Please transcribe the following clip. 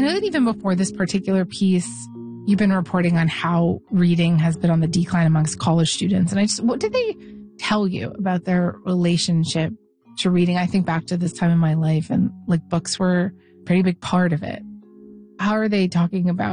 know that even before this particular piece, you've been reporting on how reading has been on the decline amongst college students. And what did they tell you about their relationship to reading? I think back to this time in my life and like books were a pretty big part of it. How are they talking about